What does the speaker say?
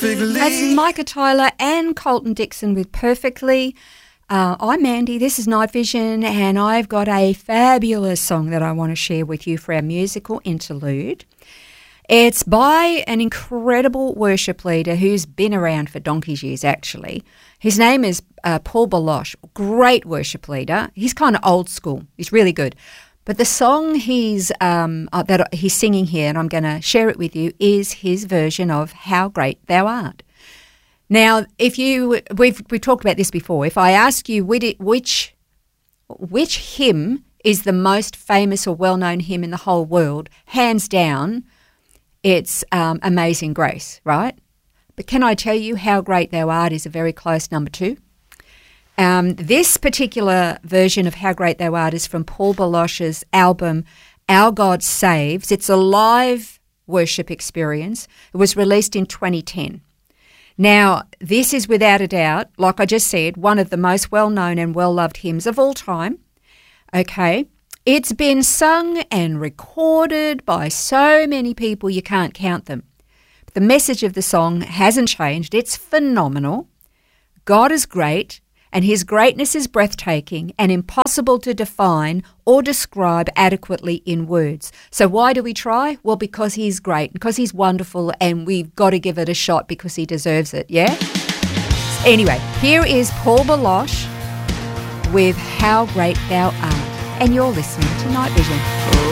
perfectly. That's Micah Tyler and Colton Dixon with Perfectly. I'm Mandy, this is Night Vision, and I've got a fabulous song that I want to share with you for our musical interlude. It's by an incredible worship leader who's been around for donkey's years, actually. His name is Paul Baloche, great worship leader. He's kind of old school. He's really good. But the song that he's singing here, and I'm going to share it with you, is his version of How Great Thou Art. Now, we've talked about this before. If I ask you which hymn is the most famous or well-known hymn in the whole world, hands down, it's Amazing Grace, right? But can I tell you How Great Thou Art is a very close number two? This particular version of How Great Thou Art is from Paul Baloche's album Our God Saves. It's a live worship experience. It was released in 2010. Now, this is without a doubt, like I just said, one of the most well-known and well-loved hymns of all time. Okay, it's been sung and recorded by so many people you can't count them. But the message of the song hasn't changed. It's phenomenal. God is great, and his greatness is breathtaking and impossible to define or describe adequately in words. So why do we try? Well, because he's great, because he's wonderful, and we've got to give it a shot because he deserves it, yeah? Anyway, here is Paul Baloche with How Great Thou Art, and you're listening to Night Vision.